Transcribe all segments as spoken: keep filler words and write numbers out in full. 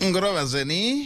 Ngorova zeni.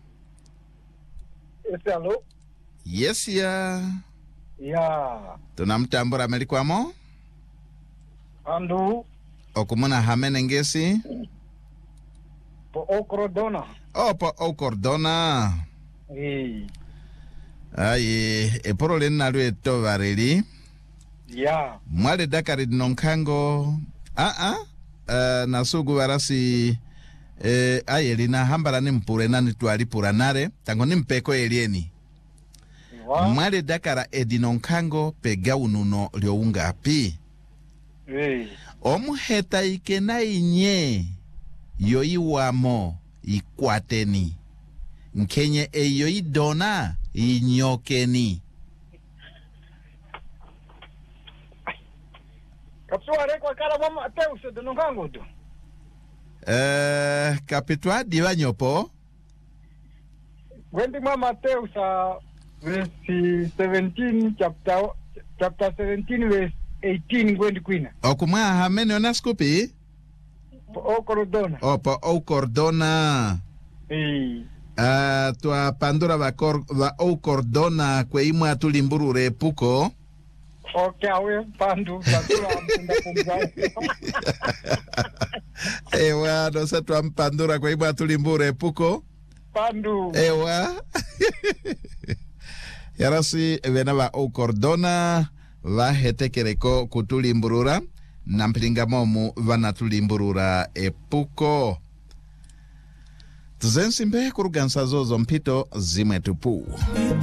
Yes, hello. Yes ya. Ya. Tunamtambura melikwamo. Andu. Okumuna hamene ngesi. Po okordona. Oh, po okordona. Eh. Aye, eporo lena lwe tovareli. Ya. Mwale dakari nonkango. Ah ah. Uh, nasugu warasi eh, aye lina hambara ni mpure nani tuwali puranare tango ni mpeko elieni Wa. mwale dakara edinonkango pega ununo liounga api Eh. omuheta ikena inye yoi wamo ikwateni nkenye eyo idona inyokeni Kapsuare kwa kala mama teuse de nongango do. eh kapitwa diwa nyopo Wendi mama teusa verse seventeen chapter chapter seventeen verse eighteen gwendi kwina. okumwa hamene onaskupi Po okordona. opo okordona. Eh. Uh, tua pandura va cor va o cordona kwe imwe atulimburure puko. Okay, awe pandu pandura mpunda kumzai. Ewa no se tua pandura kwe imwe atulimbure puko. Pandu. Ewa. Yarasi vena va o cordona va hete kereko kutulimburura nampiringa momu vana tulimburura e puko. Tuzensimbe kurugansa zozo mpito zimwe tupu.